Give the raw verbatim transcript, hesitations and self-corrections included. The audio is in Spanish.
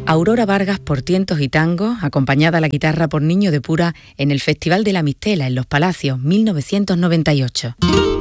Aurora Vargas por Tientos y Tangos, acompañada a la guitarra por Niño de Pura en el Festival de la Mistela en Los Palacios, mil novecientos noventa y ocho.